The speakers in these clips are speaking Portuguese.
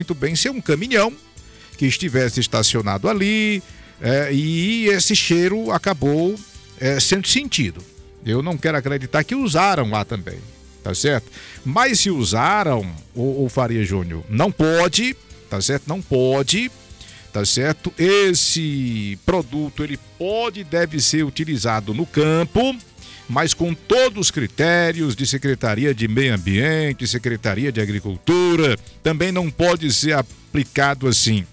muito bem ser um caminhão que estivesse estacionado ali e esse cheiro acabou sendo sentido. Eu não quero acreditar que usaram lá também, tá certo? Mas se usaram, o Faria Júnior, não pode, tá certo? Não pode, tá certo? Esse produto, ele pode e deve ser utilizado no campo, mas com todos os critérios de Secretaria de Meio Ambiente, Secretaria de Agricultura. Também não pode ser aplicado assim,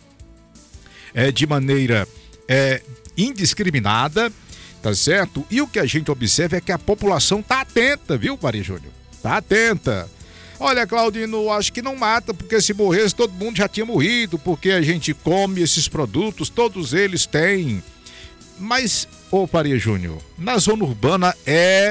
de maneira indiscriminada, tá certo? E o que a gente observa é que a população tá atenta, viu, Faria Júnior? Tá atenta. Olha, Claudino, acho que não mata, porque se morresse todo mundo já tinha morrido, porque a gente come esses produtos, todos eles têm. Mas, Faria Júnior, na zona urbana é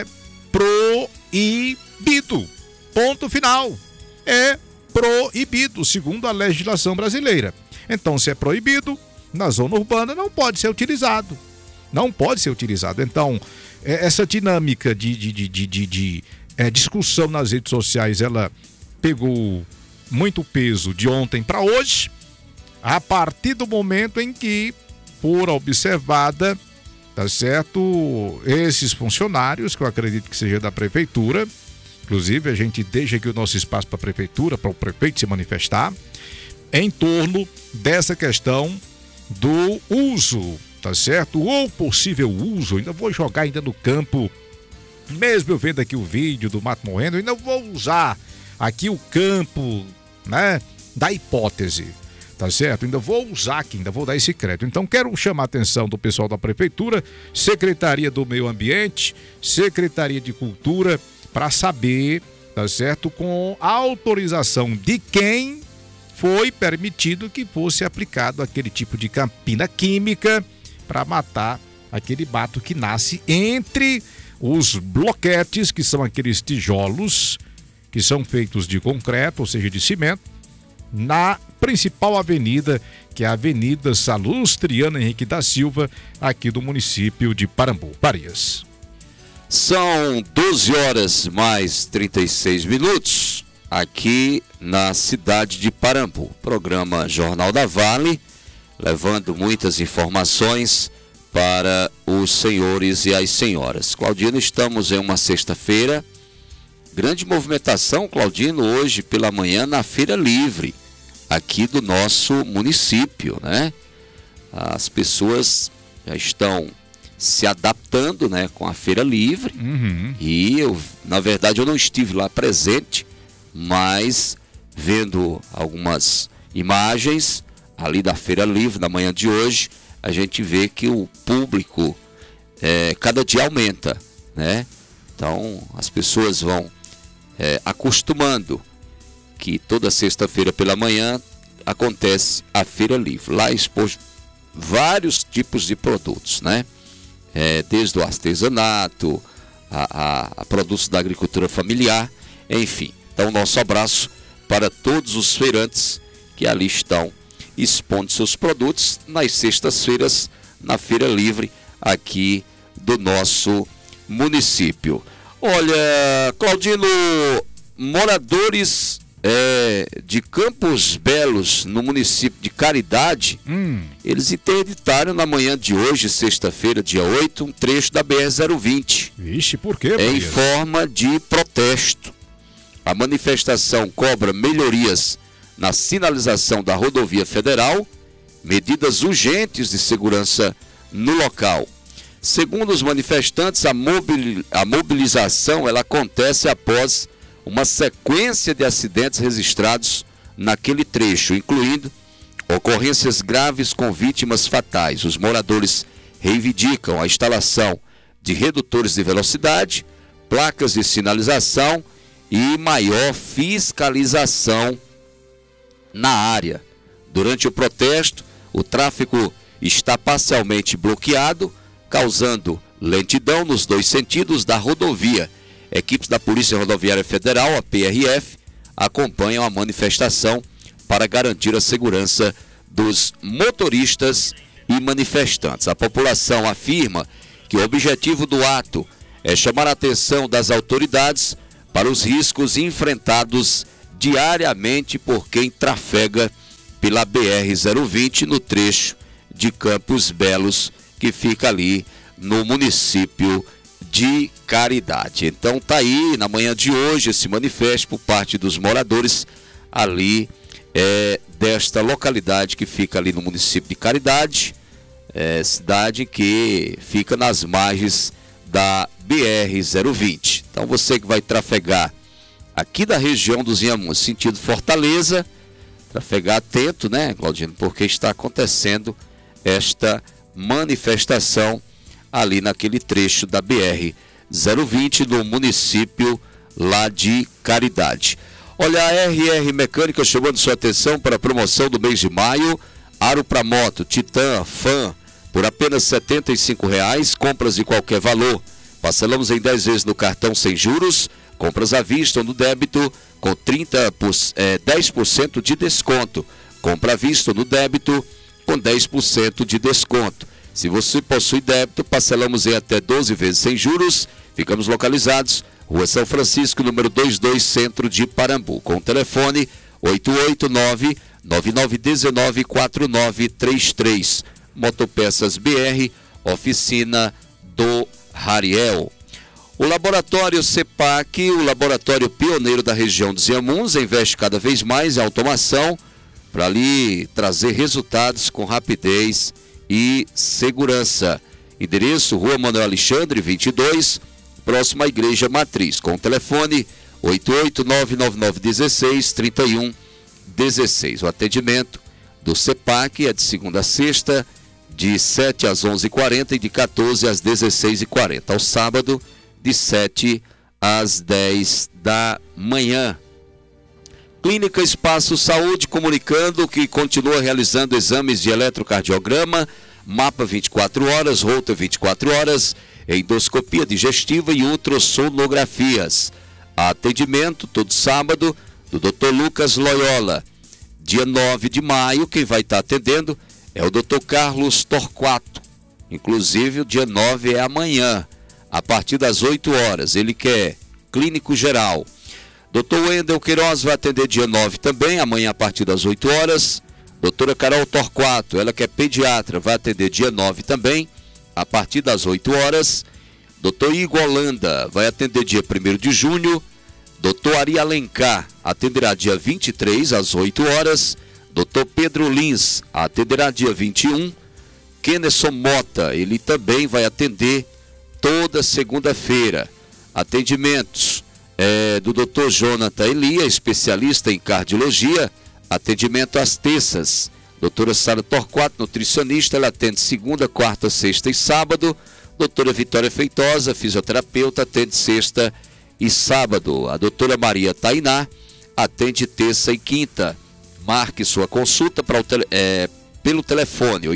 proibido. Ponto final. É proibido, segundo a legislação brasileira. Então, se é proibido, na zona urbana não pode ser utilizado. Não pode ser utilizado. Então, essa dinâmica de discussão nas redes sociais, ela pegou muito peso de ontem para hoje, a partir do momento em que for observada, tá certo, esses funcionários, que eu acredito que seja da prefeitura, inclusive a gente deixa aqui o nosso espaço para a prefeitura, para o prefeito se manifestar, em torno dessa questão do uso, tá certo, ou possível uso. Ainda vou jogar ainda no campo, mesmo eu vendo aqui o vídeo do mato morrendo, ainda vou usar aqui o campo, né, da hipótese. Tá certo? Ainda vou usar aqui, ainda vou dar esse crédito. Então quero chamar a atenção do pessoal da Prefeitura, Secretaria do Meio Ambiente, Secretaria de Cultura, para saber, tá certo? Com a autorização de quem foi permitido que fosse aplicado aquele tipo de campina química para matar aquele mato que nasce entre os bloquetes, que são aqueles tijolos que são feitos de concreto, ou seja, de cimento, na principal avenida, que é a Avenida Salustiano Henrique da Silva, aqui do município de Parambu, Farias. São 12 horas mais 36 minutos aqui na cidade de Parambu. Programa Jornal da Vale, levando muitas informações para os senhores e as senhoras. Claudino, estamos em uma sexta-feira. Grande movimentação, Claudino, hoje pela manhã na Feira Livre, aqui do nosso município, né? As pessoas já estão se adaptando, né, com a Feira Livre. E na verdade, eu não estive lá presente, mas vendo algumas imagens ali da Feira Livre na manhã de hoje, a gente vê que o público cada dia aumenta, né? Então, as pessoas vão acostumando que toda sexta-feira pela manhã acontece a Feira Livre. Lá expôs vários tipos de produtos, né? Desde o artesanato, a produtos da agricultura familiar, enfim. Então, nosso abraço para todos os feirantes que ali estão expondo seus produtos nas sextas-feiras na Feira Livre aqui do nosso município. Olha, Claudino, moradores de Campos Belos, no município de Caridade, eles interditaram na manhã de hoje, sexta-feira, dia 8, um trecho da BR-020. Vixe, por quê, em forma de protesto. A manifestação cobra melhorias na sinalização da rodovia federal, medidas urgentes de segurança no local. Segundo os manifestantes, a mobilização ela acontece após uma sequência de acidentes registrados naquele trecho, incluindo ocorrências graves com vítimas fatais. Os moradores reivindicam a instalação de redutores de velocidade, placas de sinalização e maior fiscalização na área. Durante o protesto, o tráfego está parcialmente bloqueado, causando lentidão nos dois sentidos da rodovia. Equipes da Polícia Rodoviária Federal, a PRF, acompanham a manifestação para garantir a segurança dos motoristas e manifestantes. A população afirma que o objetivo do ato é chamar a atenção das autoridades para os riscos enfrentados diariamente por quem trafega pela BR-020 no trecho de Campos Belos, que fica ali no município de Caridade. Então tá aí, na manhã de hoje, esse manifesto por parte dos moradores ali desta localidade que fica ali no município de Caridade, cidade que fica nas margens da BR-020. Então você que vai trafegar aqui da região dos Inhamuns, sentido Fortaleza, trafegar atento, né, Claudino, porque está acontecendo esta manifestação ali naquele trecho da BR-020 no município lá de Caridade. Olha, a RR Mecânica chamando sua atenção para a promoção do mês de maio. Aro para moto, Titan, Fan, por apenas R$ 75,00, compras de qualquer valor. Parcelamos em 10 vezes no cartão sem juros, compras à vista ou no débito com 10% de desconto. Compra à vista ou no débito com 10% de desconto. Se você possui débito, parcelamos em até 12 vezes sem juros. Ficamos localizados Rua São Francisco, número 22, centro de Parambu, com o telefone 889-9919-4933. Motopeças BR, oficina do Rariel. O laboratório CEPAC, o laboratório pioneiro da região dos Inhamuns, investe cada vez mais em automação para ali trazer resultados com rapidez e segurança. Endereço: Rua Manuel Alexandre, 22, próximo à Igreja Matriz, com o telefone 889-9916-3116. O atendimento do CEPAC é de segunda a sexta, de 7 às 11h40 e de 14 às 16h40. Ao sábado, de 7 às 10 da manhã. Clínica Espaço Saúde comunicando que continua realizando exames de eletrocardiograma, mapa 24 horas, Holter 24 horas, endoscopia digestiva e ultrassonografias. Atendimento todo sábado do Dr. Lucas Loyola. Dia 9 de maio, quem vai estar atendendo é o Dr. Carlos Torquato. Inclusive, o dia 9 é amanhã, a partir das 8 horas. Ele que é clínico geral. Dr. Wendel Queiroz vai atender dia 9 também, amanhã a partir das 8 horas. Doutora Carol Torquato, ela que é pediatra, vai atender dia 9 também, a partir das 8 horas. Dr. Igor Holanda vai atender dia 1º de junho. Dr. Ari Alencar atenderá dia 23 às 8 horas. Dr. Pedro Lins atenderá dia 21. Kennerson Mota, ele também vai atender toda segunda-feira. Atendimentos do Dr. Jonathan Elia, especialista em cardiologia. Atendimento às terças. Doutora Sara Torquato, nutricionista, ela atende segunda, quarta, sexta e sábado. Doutora Vitória Feitosa, fisioterapeuta, atende sexta e sábado. A doutora Maria Tainá atende terça e quinta. Marque sua consulta pelo telefone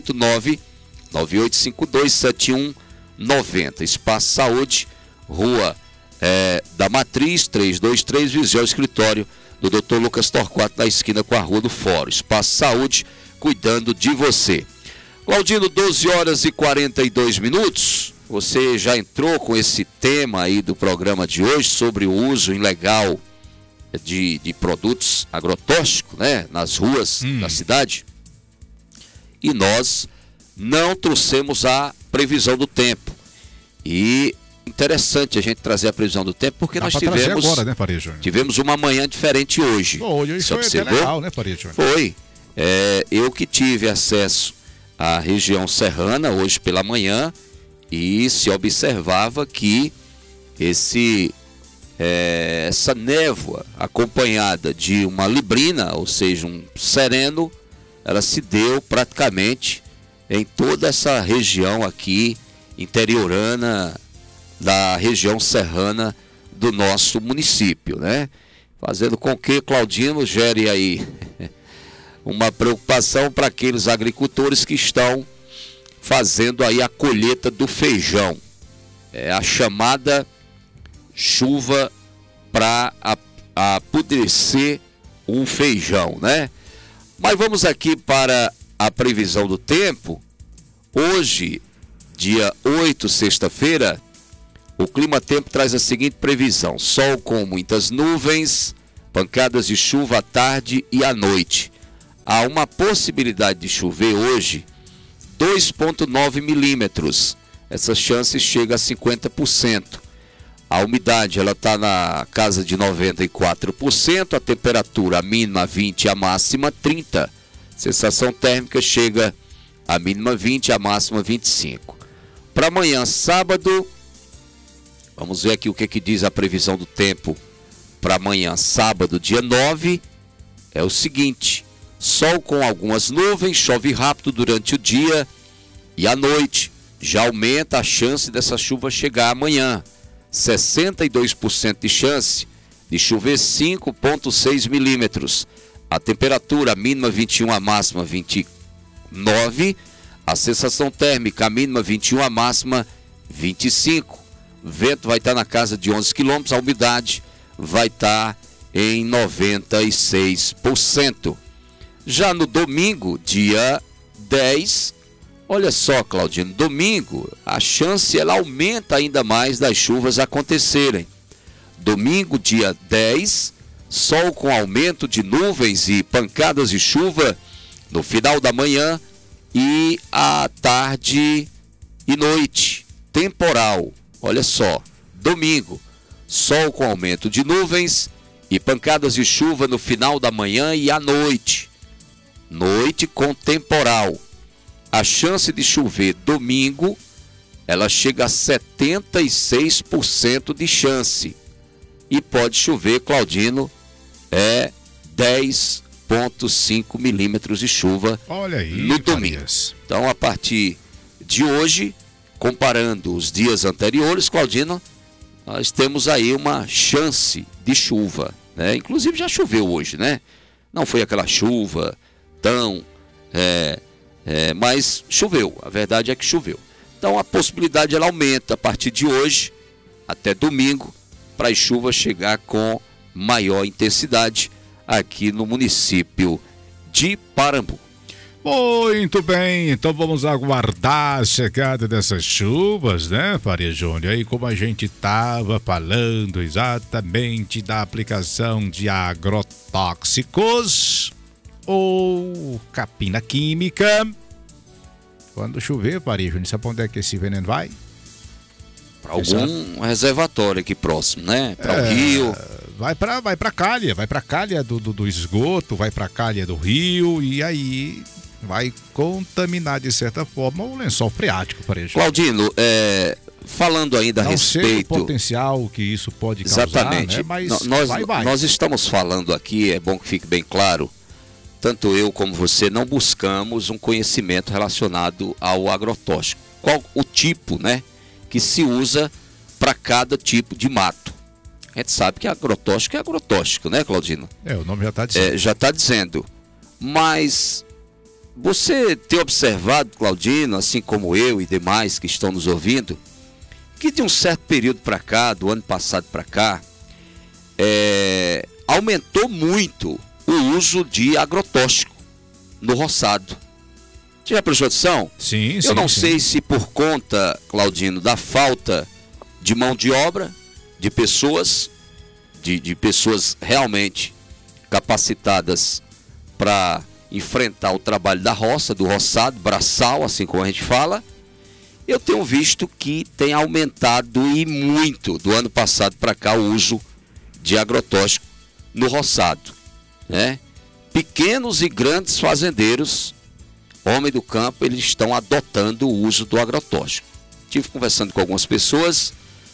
889-9852-7190. Espaço Saúde, Rua da Matriz, 323, vizinho ao escritório do Dr. Lucas Torquato, na esquina com a Rua do Fórum. Espaço Saúde, cuidando de você. Claudino, 12 horas e 42 minutos. Você já entrou com esse tema aí do programa de hoje sobre o uso ilegal de produtos agrotóxicos, né, nas ruas da cidade. E nós não trouxemos a previsão do tempo. E interessante a gente trazer a previsão do tempo, porque nós tivemos agora, né, tivemos uma manhã diferente hoje. Hoje foi até legal, né, Faria Júnior? Foi. Eu que tive acesso à região serrana hoje pela manhã, e se observava que essa névoa acompanhada de uma librina, ou seja, um sereno, ela se deu praticamente em toda essa região aqui interiorana da região serrana do nosso município, né? Fazendo com que, Claudino, gere aí uma preocupação para aqueles agricultores que estão fazendo aí a colheita do feijão. É a chamada chuva para apodrecer o feijão, né? Mas vamos aqui para a previsão do tempo. Hoje, dia 8, sexta-feira, o clima-tempo traz a seguinte previsão: sol com muitas nuvens, pancadas de chuva à tarde e à noite. há uma possibilidade de chover hoje 2,9 milímetros. Essa chance chega a 50%. A umidade ela está na casa de 94%, a temperatura a mínima 20, a máxima 30. Sensação térmica chega a mínima 20, a máxima 25. Para amanhã, sábado, vamos ver aqui o que diz a previsão do tempo. Para amanhã, sábado, dia 9, é o seguinte: sol com algumas nuvens, chove rápido durante o dia e à noite. Já aumenta a chance dessa chuva chegar amanhã. 62% de chance de chover 5,6 milímetros. A temperatura mínima 21, a máxima 29. A sensação térmica, a mínima 21, a máxima 25. O vento vai estar na casa de 11 km, a umidade vai estar em 96%. Já no domingo, dia 10, olha só, Claudino, domingo a chance ela aumenta ainda mais das chuvas acontecerem. Domingo, dia 10, sol com aumento de nuvens e pancadas de chuva no final da manhã e à tarde e noite. Temporal, olha só, domingo, sol com aumento de nuvens e pancadas de chuva no final da manhã e à noite. Noite com temporal. A chance de chover domingo, ela chega a 76% de chance. E pode chover, Claudino, 10,5 milímetros de chuva. Olha aí, no domingo. Então, a partir de hoje, comparando os dias anteriores, Claudino, nós temos aí uma chance de chuva, né? Inclusive já choveu hoje, né? Não foi aquela chuva tão... mas choveu, a verdade é que choveu. Então a possibilidade ela aumenta a partir de hoje até domingo para as chuvas chegar com maior intensidade aqui no município de Parambu. Muito bem, então vamos aguardar a chegada dessas chuvas, né, Faria Júnior? Aí como a gente estava falando exatamente da aplicação de agrotóxicos ou capina química. Quando chover, Faria Júnior, sabe onde é que esse veneno vai? Para algum reservatório aqui próximo, né? Para o rio. Vai para calha do esgoto, vai para calha do rio e aí vai contaminar de certa forma o lençol freático, Faria Júnior. Claudino, falando ainda a respeito... Não sei o potencial que isso pode causar, exatamente, né? Mas nós estamos falando aqui, é bom que fique bem claro, tanto eu como você não buscamos um conhecimento relacionado ao agrotóxico. Qual o tipo, né, que se usa para cada tipo de mato. A gente sabe que agrotóxico é agrotóxico, né, Claudino? O nome já está dizendo. Já está dizendo. Mas você tem observado, Claudino, assim como eu e demais que estão nos ouvindo, que de um certo período para cá, do ano passado para cá, aumentou muito o uso de agrotóxico no roçado. Você já prestou atenção? Sim, Eu não sei se por conta, Claudino, da falta de mão de obra, de pessoas, de pessoas realmente capacitadas para enfrentar o trabalho da roça, do roçado, braçal, assim como a gente fala. Eu tenho visto que tem aumentado e muito do ano passado para cá o uso de agrotóxico no roçado, né? Pequenos e grandes fazendeiros, homem do campo, eles estão adotando o uso do agrotóxico. Estive conversando com algumas pessoas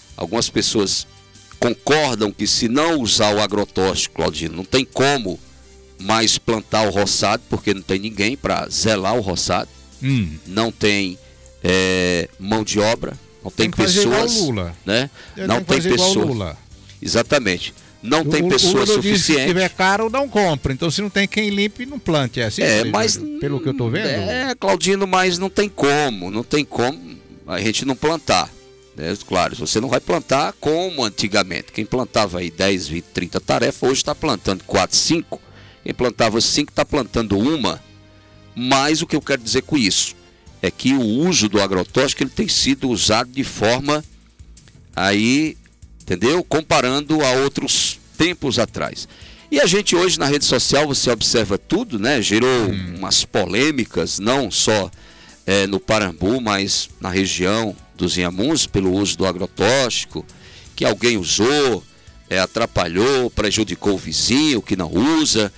concordam que se não usar o agrotóxico, Claudino, não tem como mais plantar o roçado, porque não tem ninguém para zelar o roçado, não tem mão de obra, não tem pessoas, Lula. Né? Não tem pessoas. Exatamente. Não tem pessoas suficientes. Se tiver caro, não compra. Então, se não tem quem limpe, não plante. É assim, mas pelo que eu tô vendo? Claudino, mas não tem como a gente não plantar. Né? Claro, você não vai plantar como antigamente. Quem plantava aí 10, 20, 30 tarefas, hoje está plantando 4, 5. Quem plantava 5 está plantando uma. Mas o que eu quero dizer com isso é que o uso do agrotóxico ele tem sido usado de forma aí, entendeu? Comparando a outros tempos atrás. E a gente hoje na rede social, você observa tudo, né? Gerou umas polêmicas, não só no Parambu, mas na região dos Inhamuns, pelo uso do agrotóxico, que alguém usou, atrapalhou, prejudicou o vizinho que não usa,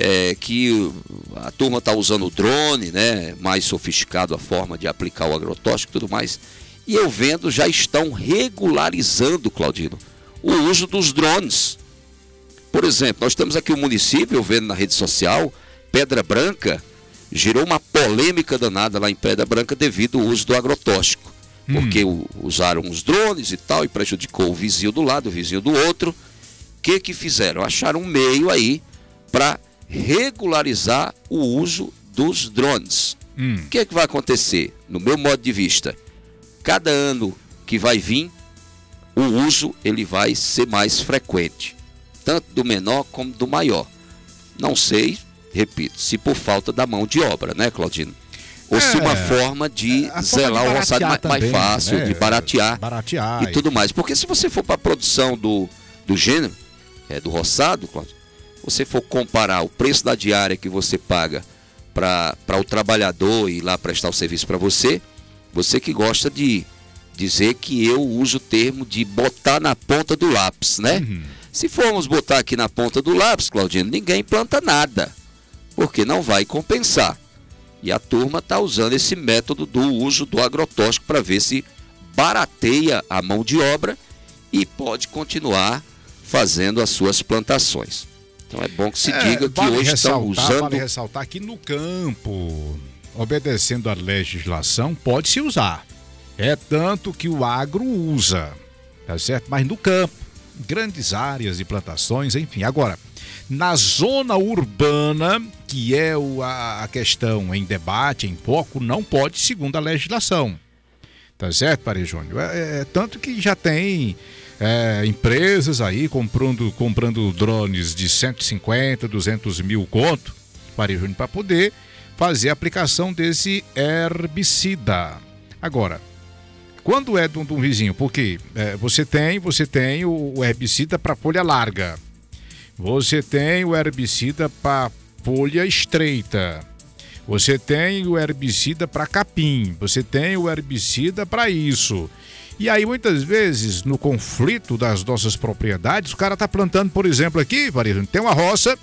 que a turma está usando o drone, né? Mais sofisticado a forma de aplicar o agrotóxico e tudo mais. E eu vendo, já estão regularizando, Claudino, o uso dos drones. Por exemplo, nós temos aqui o município, eu vendo na rede social, Pedra Branca, gerou uma polêmica danada lá em Pedra Branca devido ao uso do agrotóxico. Porque usaram os drones e tal, e prejudicou o vizinho do lado, o vizinho do outro. O que fizeram? Acharam um meio aí para regularizar o uso dos drones. O que vai acontecer? No meu modo de vista, cada ano que vai vir, o uso ele vai ser mais frequente, tanto do menor como do maior. Não sei, repito, se por falta da mão de obra, né, Claudino? Ou se uma forma de zelar o roçado mais fácil, né? De baratear e tudo mais. Porque se você for para a produção do gênero, do roçado, Claudio, você for comparar o preço da diária que você paga para o trabalhador ir lá prestar o serviço para você, você que gosta de dizer que eu uso o termo de botar na ponta do lápis, né? Se formos botar aqui na ponta do lápis, Claudino, ninguém planta nada, porque não vai compensar. E a turma está usando esse método do uso do agrotóxico para ver se barateia a mão de obra e pode continuar fazendo as suas plantações. Então é bom que se diga que hoje estão usando... Vale ressaltar que no campo, obedecendo à legislação, pode-se usar. É tanto que o agro usa, tá certo? Mas no campo, grandes áreas de plantações, enfim. Agora, na zona urbana, que é a questão em debate, em foco, não pode, segundo a legislação. Tá certo, Pari Júnior? Tanto que já tem empresas aí comprando drones de 150, 200 mil conto, Pari Júnior, para poder fazer a aplicação desse herbicida. Agora, quando é de um vizinho, porque você tem o herbicida para folha larga, você tem o herbicida para folha estreita, você tem o herbicida para capim, você tem o herbicida para isso. E aí muitas vezes no conflito das nossas propriedades, o cara tá plantando, por exemplo, aqui, tem uma roça,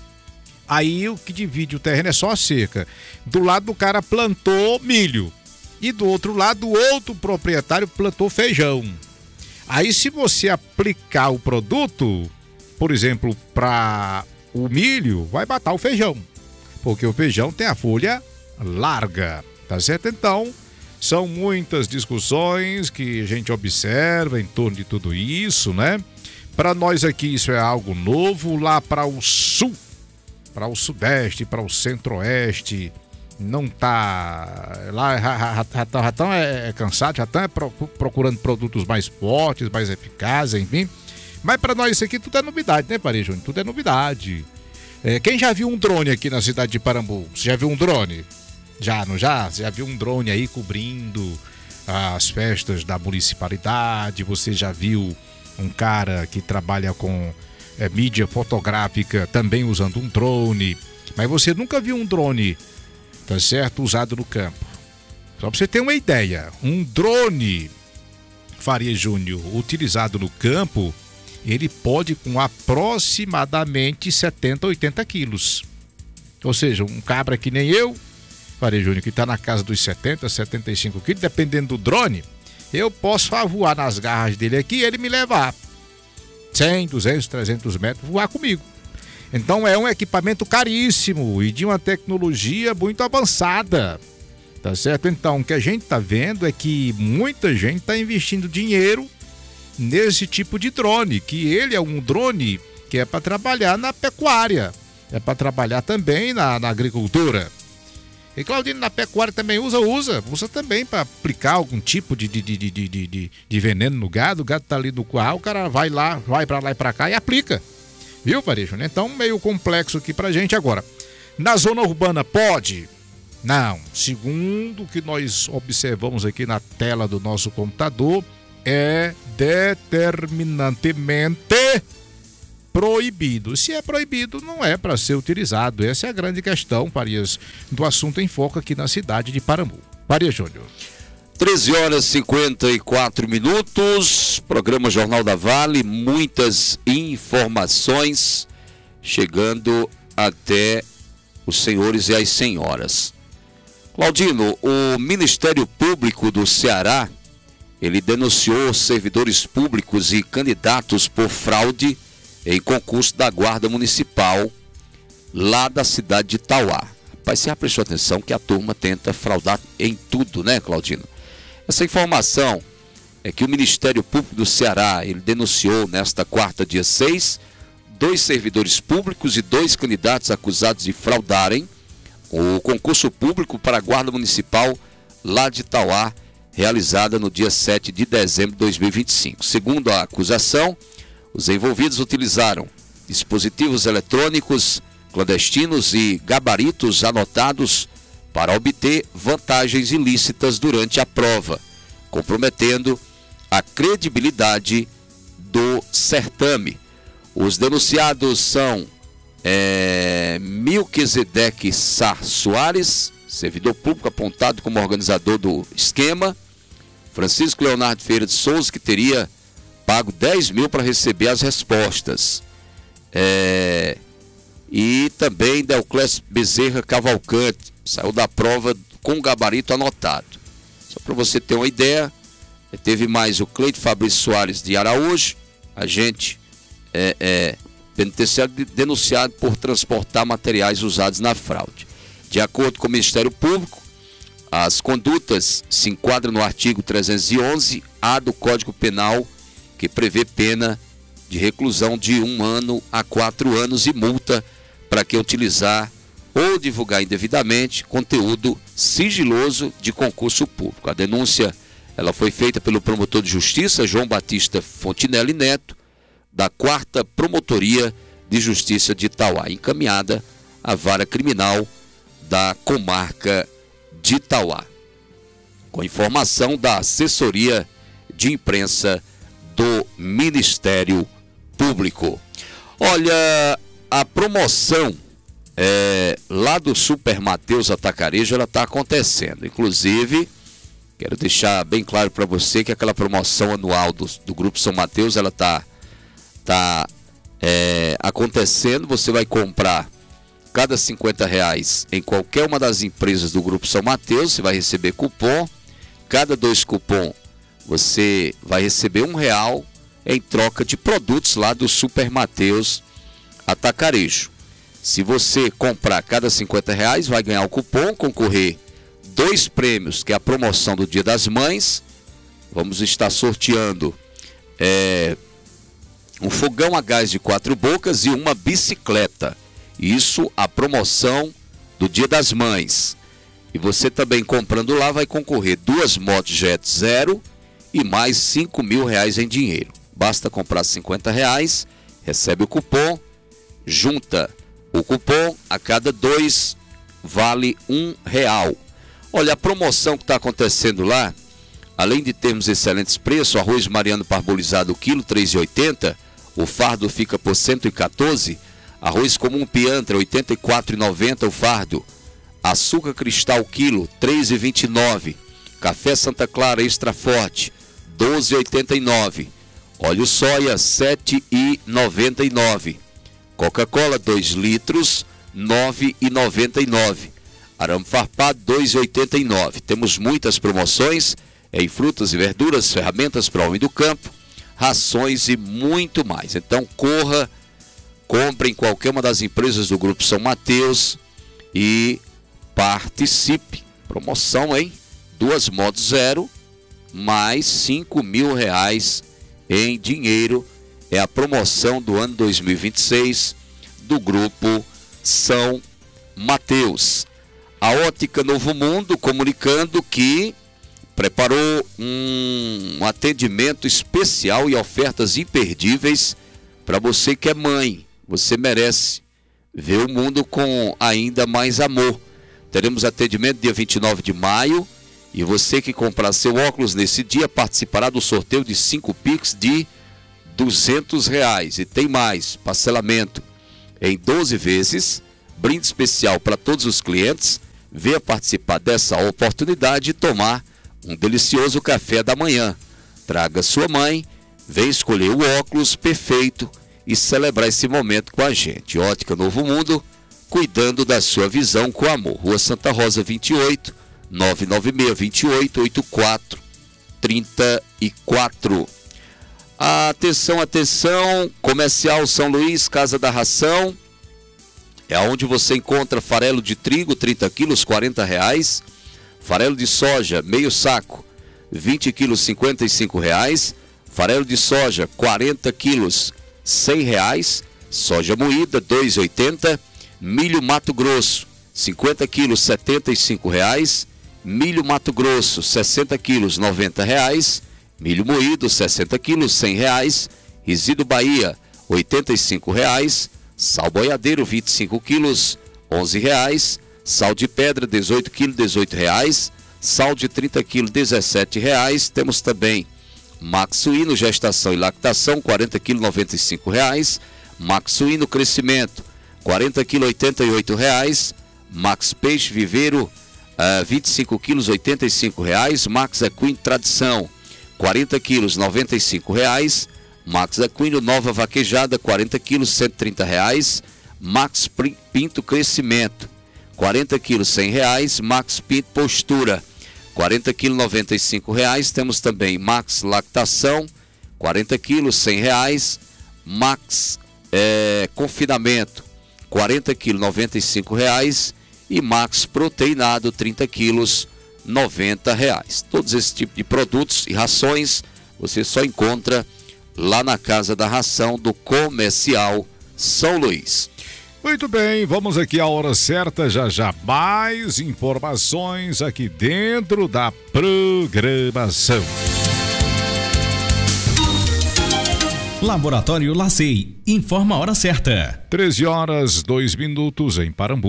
aí o que divide o terreno é só a cerca. Do lado do cara plantou milho e do outro lado o outro proprietário plantou feijão. Aí se você aplicar o produto, por exemplo, para o milho, vai matar o feijão, porque o feijão tem a folha larga, tá certo? Então, são muitas discussões que a gente observa em torno de tudo isso, né? Para nós aqui isso é algo novo, lá para o sul, para o sudeste, para o centro-oeste, não tá... Lá já estão cansados, já estão procurando produtos mais fortes, mais eficazes, enfim. Mas para nós isso aqui tudo é novidade, né, Pari Júnior? Tudo é novidade. Quem já viu um drone aqui na cidade de Parambu? Você já viu um drone? Já, não já? Você já viu um drone aí cobrindo as festas da municipalidade? Você já viu um cara que trabalha com mídia fotográfica também usando um drone? Mas você nunca viu um drone, tá certo, usado no campo. Só para você ter uma ideia, um drone, Faria Júnior, utilizado no campo, ele pode com aproximadamente 70, 80 quilos. Ou seja, um cabra que nem eu, Faria Júnior, que está na casa dos 70, 75 quilos, dependendo do drone, eu posso voar nas garras dele aqui e ele me levar 100, 200, 300 metros, voar comigo. Então é um equipamento caríssimo e de uma tecnologia muito avançada, tá certo? Então o que a gente está vendo é que muita gente está investindo dinheiro nesse tipo de drone, que ele é um drone que é para trabalhar na pecuária, é para trabalhar também na agricultura. E Claudino, na pecuária também usa também para aplicar algum tipo de veneno no gado. O gado tá ali no curral, o cara vai para lá e para cá e aplica. Viu, Parejo? Então, meio complexo aqui pra gente agora. Na zona urbana pode? Não. Segundo o que nós observamos aqui na tela do nosso computador, é determinantemente proibido. Se é proibido, não é para ser utilizado. Essa é a grande questão, Farias, do assunto em foco aqui na cidade de Parambu. Farias Júnior. 13 horas e 54 minutos, programa Jornal da Vale, muitas informações chegando até os senhores e as senhoras. Claudino, o Ministério Público do Ceará, ele denunciou servidores públicos e candidatos por fraude em concurso da Guarda Municipal lá da cidade de Itauá. Rapaz, você já prestou atenção que a turma tenta fraudar em tudo, né, Claudino? Essa informação é que o Ministério Público do Ceará, ele denunciou nesta quarta, dia 6, 2 servidores públicos e 2 candidatos acusados de fraudarem o concurso público para a Guarda Municipal lá de Itauá, realizada no dia 7 de dezembro de 2025. Segundo a acusação, os envolvidos utilizaram dispositivos eletrônicos clandestinos e gabaritos anotados para obter vantagens ilícitas durante a prova, comprometendo a credibilidade do certame. Os denunciados são Melquisedeque Sá Soares, servidor público apontado como organizador do esquema, Francisco Leonardo Ferreira de Souza, que teria pago 10 mil para receber as respostas, e também Deoclésio Bezerra Cavalcante, saiu da prova com gabarito anotado. Só para você ter uma ideia, teve mais o Cleide Fabrício Soares de Araújo, agente penitenciário denunciado por transportar materiais usados na fraude. De acordo com o Ministério Público, as condutas se enquadram no artigo 311-A do Código Penal, que prevê pena de reclusão de 1 ano a 4 anos e multa para quem utilizar ou divulgar indevidamente conteúdo sigiloso de concurso público. A denúncia ela foi feita pelo promotor de justiça João Batista Fontinelli Neto, da 4ª Promotoria de Justiça de Itauá, encaminhada à vara criminal da comarca de Itauá, com informação da assessoria de imprensa do Ministério Público. Olha, a promoção lá do Super Mateus Atacarejo, ela está acontecendo. Inclusive, quero deixar bem claro para você que aquela promoção anual do Grupo São Mateus, ela está acontecendo. Você vai comprar cada R$50 em qualquer uma das empresas do Grupo São Mateus, você vai receber cupom. Cada 2 cupom você vai receber R$1 em troca de produtos lá do Super Mateus Atacarejo. Se você comprar cada R$50, vai ganhar o cupom, concorrer 2 prêmios, que é a promoção do Dia das Mães. Vamos estar sorteando um fogão a gás de 4 bocas e uma bicicleta. Isso a promoção do Dia das Mães. E você também comprando lá vai concorrer 2 motos Jet Zero e mais R$5.000 em dinheiro. Basta comprar R$50, recebe o cupom, junta o cupom, a cada 2 vale R$1. Olha, a promoção que está acontecendo lá, além de termos excelentes preços, arroz Mariano parbolizado, quilo R$ 3,80, o fardo fica por R$ 114, arroz comum Piantra, R$ 84,90 o fardo, açúcar cristal quilo, R$ 3,29, café Santa Clara extra forte, R$ 12,89, óleo soia, R$ 7,99, Coca-Cola 2 litros, R$ 9,99, arame farpado, R$ 2,89. Temos muitas promoções em frutas e verduras, ferramentas para o homem do campo, rações e muito mais. Então corra, compre em qualquer uma das empresas do Grupo São Mateus e participe. Promoção, hein? 2 motos zero, mais R$5.000 em dinheiro. É a promoção do ano 2026 do Grupo São Mateus. A Ótica Novo Mundo comunicando que preparou um atendimento especial e ofertas imperdíveis para você que é mãe. Você merece ver o mundo com ainda mais amor. Teremos atendimento dia 29 de maio e você que comprar seu óculos nesse dia participará do sorteio de 5 Pix de R$200. E tem mais, parcelamento em 12 vezes, brinde especial para todos os clientes. Venha participar dessa oportunidade e tomar um delicioso café da manhã. Traga sua mãe, venha escolher o óculos perfeito e celebrar esse momento com a gente. Ótica Novo Mundo, cuidando da sua visão com amor. Rua Santa Rosa 28, 996-28-8434. Atenção, atenção, Comercial São Luís, Casa da Ração, é onde você encontra farelo de trigo, 30 quilos, R$40. Farelo de soja, meio saco, 20 quilos, R$55. Farelo de soja, 40 quilos, R$100. Soja moída, R$2,80. Milho Mato Grosso, 50 quilos, R$75. Milho Mato Grosso, 60 quilos, R$90. Milho moído, 60 quilos, R$100. Resíduo Bahia, R$85. Sal boiadeiro, 25 quilos, R$11. Sal de pedra, 18 quilos, R$18. Sal de 30 quilos, R$17. Temos também Max Suíno, gestação e lactação, 40 quilos, R$95. Max Suíno Crescimento, 40 quilos, R$88. Max Peixe Viveiro, 25 quilos, R$85. Max Equino Tradição, 40 quilos, R$95. Max Equino Nova Vaquejada, 40 quilos, R$130. Max Pinto Crescimento, 40 quilos, R$100. Max Pinto Postura, 40 quilos, R$95. Temos também Max Lactação, 40 quilos, R$100. Max Confinamento, 40 quilos, R$95. E Max Proteinado, 30 quilos, R$90. Todos esses tipos de produtos e rações você só encontra lá na Casa da Ração do Comercial São Luís. Muito bem, vamos aqui à hora certa, já mais informações aqui dentro da programação. Laboratório Lacei, informa a hora certa. 13h02 em Parambu.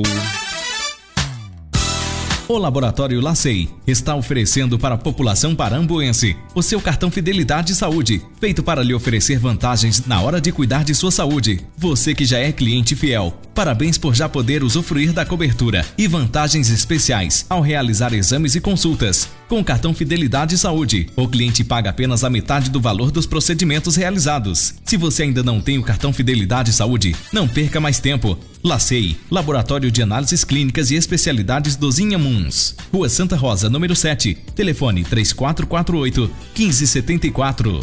O Laboratório Lacei está oferecendo para a população parambuense o seu cartão Fidelidade Saúde, feito para lhe oferecer vantagens na hora de cuidar de sua saúde. Você que já é cliente fiel, parabéns por já poder usufruir da cobertura e vantagens especiais ao realizar exames e consultas. Com o cartão Fidelidade Saúde, o cliente paga apenas a metade do valor dos procedimentos realizados. Se você ainda não tem o cartão Fidelidade Saúde, não perca mais tempo. Lacei, Laboratório de Análises Clínicas e Especialidades dos Inhamuns. Rua Santa Rosa, número 7. Telefone 3448-1574.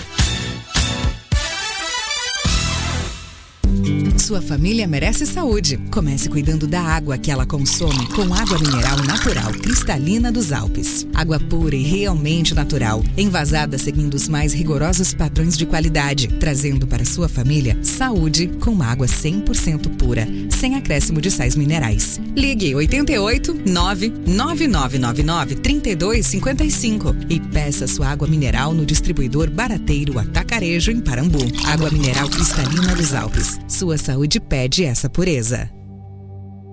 Sua família merece saúde. Comece cuidando da água que ela consome com água mineral natural cristalina dos Alpes. Água pura e realmente natural, envasada seguindo os mais rigorosos padrões de qualidade, trazendo para sua família saúde com uma água 100% pura, sem acréscimo de sais minerais. Ligue 88 99999 3255 e peça sua água mineral no distribuidor Barateiro Atacarejo em Parambu. Água mineral cristalina dos Alpes. Sua saúde pede essa pureza.